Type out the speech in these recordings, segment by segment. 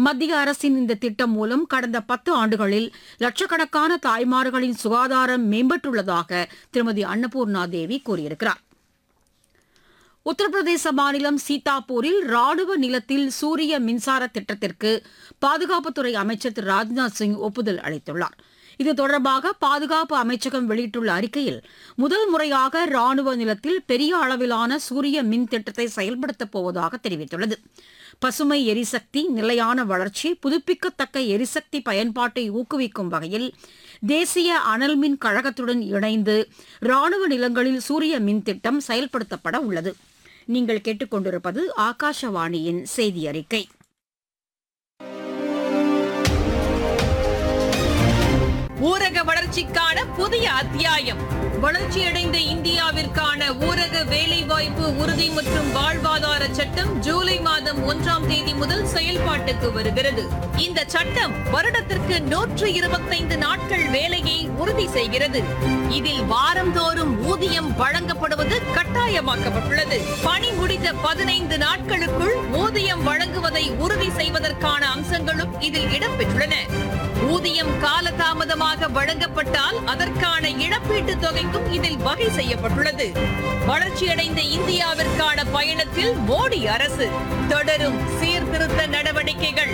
மத்திய அரசின் இந்த திட்டம் மூலம் கடந்த 10 ஆண்டுகளில் லட்சக்கணக்கான தாய்மார்களின் சுகாதாரம் மேம்பட்டுள்ளதாக திருமதி அன்னபூர்ணா தேவி கூறியிருக்கிறார். உத்தரப்பிரதேச மாநிலம் சீதாப்பூரில் ராணுவ நிலத்தில் சூரிய மின்சார திட்டத்திற்கு பாதுகாப்புத்துறை அமைச்சர் திரு ராஜ்நாத் சிங் ஒப்புதல் அளித்துள்ளார். இது தொடர்பாக பாதுகாப்பு அமைச்சகம் வெளியிட்டுள்ள அறிக்கையில், முதல் முறையாக ராணுவ நிலத்தில் பெரிய அளவிலான சூரிய மின் திட்டத்தை செயல்படுத்தப் போவதாக தெரிவித்துள்ளது. பசுமை எரிசக்தி, நிலையான வளர்ச்சி, புதுப்பிக்கத்தக்க எரிசக்தி பயன்பாட்டை ஊக்குவிக்கும் வகையில் தேசிய அனல் மின் கழகத்துடன் இணைந்து ராணுவ நிலங்களில் சூரிய மின் திட்டம் செயல்படுத்தப்பட உள்ளது. நீங்கள் கேட்டுக்கொண்டிருப்பது ஆகாஷவாணியின் செய்தி அறிக்கை. ஊரக வளர்ச்சிக்கான புதிய அத்தியாயம். வளர்ச்சியடைந்த இந்தியாவிற்கான ஊரக வேலைவாய்ப்பு உறுதி மற்றும் வாழ்வாதார சட்டம் ஜூலை மாதம் 1ஆம் தேதி முதல் செயல்பாட்டுக்கு வருகிறது. இந்த சட்டம் வருடத்திற்கு 125 நாட்கள் வேலையை உறுதி செய்கிறது. இதில் வாரந்தோறும் ஊதியம் வழங்கப்படுவது கட்டாயமாக்கப்பட்டுள்ளது. பணி முடிந்த 15 நாட்களுக்குள் ஊதியம் வழங்குவதை உறுதி செய்வதற்கான அம்சங்களும் இதில் இடம்பெற்றுள்ளன. ஊதியம் காலதாமதமாக வழங்கப்பட்டால் அதற்கான இழப்பீட்டுத் தொகைக்கும் இதில் வகை செய்யப்பட்டுள்ளது. வளர்ச்சியடைந்த இந்தியாவிற்கான பயணத்தில் மோடி அரசு தொடரும் சீர்திருத்த நடவடிக்கைகள்.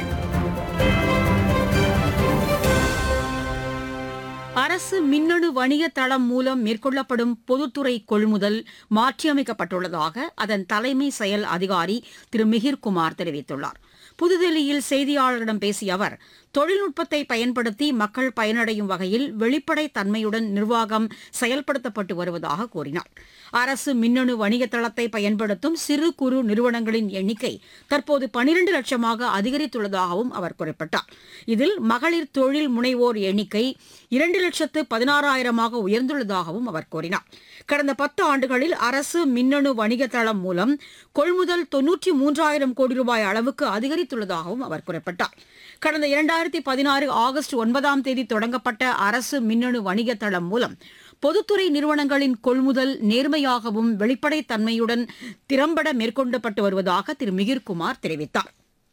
அரசு மின்னணு வணிக தளம் மூலம் மேற்கொள்ளப்படும் பொதுத்துறை கொள்முதல் மாற்றியமைக்கப்பட்டுள்ளதாக அதன் தலைமை செயல் அதிகாரி திரு மிகிர்குமார் தெரிவித்துள்ளார். புதுதில்லியில் செய்தியாளர்களிடம் பேசிய அவர், தொழில்நுட்பத்தை பயன்படுத்தி மக்கள் பயனடையும் வகையில் வெளிப்படைத் தன்மையுடன் நிர்வாகம் செயல்படுத்தப்பட்டு வருவதாக கூறினார். அரசு மின்னணு வணிக தளத்தை பயன்படுத்தும் சிறு குறு நிறுவனங்களின் எண்ணிக்கை தற்போது 12 லட்சமாக அதிகரித்துள்ளதாகவும் அவர் குறிப்பிட்டார். இதில் மகளிர் தொழில் முனைவோர் எண்ணிக்கை 2,16,000 உயர்ந்துள்ளதாகவும் அவர் கூறினார். கடந்த 10 ஆண்டுகளில் அரசு மின்னணு வணிக தளம் மூலம் கொள்முதல் 93,000 கோடி ரூபாய் அளவுக்கு அதிகரித்துள்ளதாகவும் அவர் குறிப்பிட்டார். கடந்த 2016 ஆகஸ்ட் 9ஆம் தேதி தொடங்கப்பட்ட அரசு மின்னணு வணிக தளம் மூலம் பொதுத்துறை நிறுவனங்களின் கொள்முதல் நேர்மையாகவும் வெளிப்படைத் தன்மையுடன் திறம்பட மேற்கொள்ளப்பட்டு வருவதாக திரு மிகிர்குமார் தெரிவித்தார்.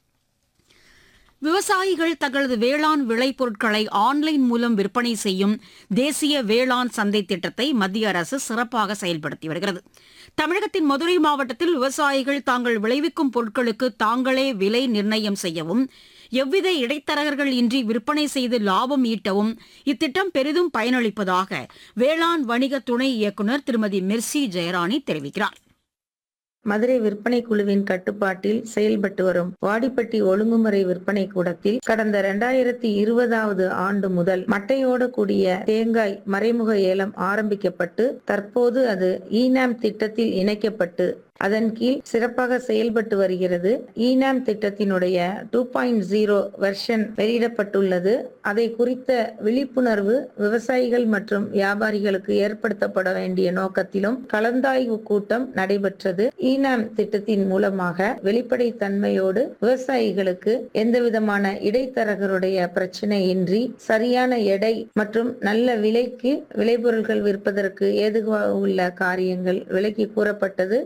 விவசாயிகள் தங்களது வேளாண் விளைபொருட்களை ஆன்லைன் மூலம் விற்பனை செய்யும் தேசிய வேளாண் சந்தை திட்டத்தை மத்திய அரசு சிறப்பாக செயல்படுத்தி வருகிறது. தமிழகத்தின் மதுரை மாவட்டத்தில் விவசாயிகள் தாங்கள் விளைவிக்கும் பொருட்களுக்கு தாங்களே விலை நிர்ணயம் செய்யவும், எவ்வித இடைத்தரகர்கள் இன்றி விற்பனை செய்து லாபம் ஈட்டவும் இத்திட்டம் பெரிதும் பயனளிப்பதாக வேளாண் வணிக துணை இயக்குநர் திருமதி மிர்சி ஜெயராணி தெரிவிக்கிறார். மதுரை விற்பனை குழுவின் கட்டுப்பாட்டில் செயல்பட்டு வரும் வாடிப்பட்டி ஒழுங்குமுறை விற்பனை கூடத்தில் கடந்த 2020 ஆண்டு முதல் மட்டையோடு கூடிய தேங்காய் மறைமுக ஏலம் ஆரம்பிக்கப்பட்டு தற்போது அது ஈனாம் திட்டத்தில் இணைக்கப்பட்டு அதன் கீழ் சிறப்பாக செயல்பட்டு வருகிறது. ஈனாம் திட்டத்தினுடைய 2.0 வெர்ஷன் வெளியிடப்பட்டுள்ளது. அதை குறித்த விழிப்புணர்வு விவசாயிகள் மற்றும் வியாபாரிகளுக்கு ஏற்படுத்தப்பட வேண்டிய நோக்கத்திலும் கலந்தாய்வு கூட்டம் நடைபெற்றது. ஈனாம் திட்டத்தின் மூலமாக வெளிப்படைத்தன்மையோடு விவசாயிகளுக்கு எந்தவிதமான இடைத்தரகருடைய பிரச்சனையின்றி சரியான எடை மற்றும் நல்ல விலைக்கு விளைபொருட்கள் விற்பதற்கு ஏதுவாக உள்ள காரியங்கள் விலக்கி கூறப்பட்டது.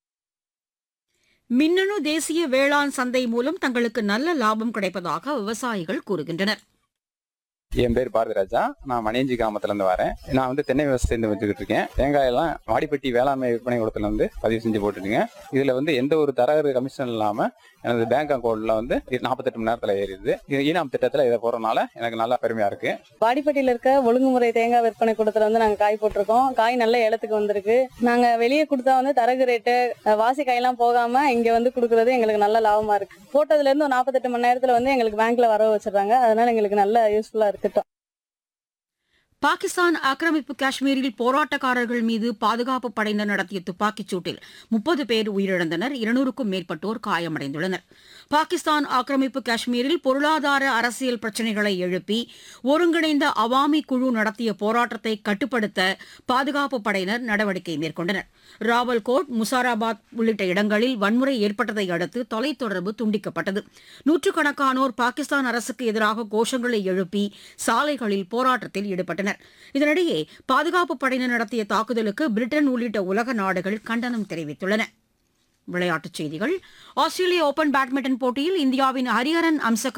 மின்னணு தேசிய வேளாண் சந்தை மூலம் தங்களுக்கு நல்ல லாபம் கிடைப்பதாக விவசாயிகள் கூறுகின்றனர். என் பேர் பாரதிராஜா. நான் மணியஞ்சி கிராமத்துல இருந்து வரேன். நான் தென்னை விவசாயம் வச்சுக்கிட்டு இருக்கேன். தேங்காயெல்லாம் வாடிப்பட்டி வேளாண்மை விற்பனை கூடத்துல பதிவு செஞ்சு போட்டுருக்கேன். இதுல எந்த ஒரு தரகர் கமிஷன் இல்லாம எனது பேங்க் அக்கௌண்ட்ல 48 மணி நேரத்துல ஏறிடுது. ஈனாம் திட்டத்துல இதை போறதுனால எனக்கு நல்லா பெருமையா இருக்கு. வாடிப்பட்டியில இருக்க ஒழுங்குமுறை தேங்காய் விற்பனை கூடத்துல நாங்க காய் போட்டிருக்கோம். காய் நல்ல ஏலத்துக்கு வந்திருக்கு. நாங்க வெளியே கொடுத்தா தரகு ரேட்டு வாசி காயெல்லாம் போகாம இங்க கொடுக்கறது எங்களுக்கு நல்ல லாபமா இருக்கு. போட்டதுல இருந்து 48 மணி நேரத்துல எங்களுக்கு பேங்க்ல வரவு வச்சிடறாங்க. அதனால எங்களுக்கு நல்ல யூஸ்ஃபுல்லா இருக்கு. பாகிஸ்தான் ஆக்கிரமிப்பு காஷ்மீரில் போராட்டக்காரர்கள் மீது பாதுகாப்பு படையினர் நடத்திய துப்பாக்கிச் சூட்டில் 30 பேர் உயிரிழந்தனர். 200க்கும் மேற்பட்டோர் காயமடைந்துள்ளனர். பாகிஸ்தான் ஆக்கிரமிப்பு காஷ்மீரில் பொருளாதார அரசியல் பிரச்சினைகளை எழுப்பி ஒருங்கிணைந்த அவாமி குழு நடத்திய போராட்டத்தை கட்டுப்படுத்த பாதுகாப்பு படையினர் நடவடிக்கை மேற்கொண்டனர். ராவல்கோட், முசாராபாத் உள்ளிட்ட இடங்களில் வன்முறை ஏற்பட்டதை அடுத்து தொலைத்தொடர்பு துண்டிக்கப்பட்டது. நூற்றுக்கணக்கானோர் பாகிஸ்தான் அரசுக்கு எதிராக கோஷங்களை எழுப்பி சாலைகளில் போராட்டத்தில் ஈடுபட்டனர். இதனிடையே பாதுகாப்பு படையினர் நடத்திய தாக்குதலுக்கு பிரிட்டன் உள்ளிட்ட உலக நாடுகள் கண்டனம் தெரிவித்துள்ளன. விளையாட்டுச் செய்திகள். ஆஸ்திரேலிய ஓபன் பேட்மிண்டன் போட்டியில் இந்தியாவின் ஹரிஹரன் அம்சக்